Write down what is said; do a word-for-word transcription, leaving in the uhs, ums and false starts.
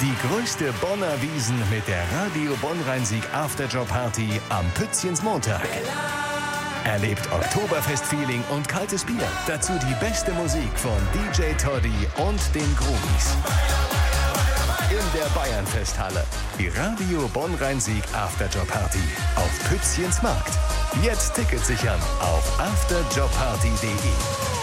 Die größte Bonner Wiesn mit der Radio Bonn-Rhein-Sieg Afterjob Party am Pützchensmontag. Erlebt Oktoberfest-Feeling und kaltes Bier. Dazu die beste Musik von D J Toddy und den Groovies. In der Bayernfesthalle. Die Radio Bonn-Rhein-Sieg Afterjob Party auf Pützchens Markt. Jetzt Tickets sichern auf afterjobparty punkt de.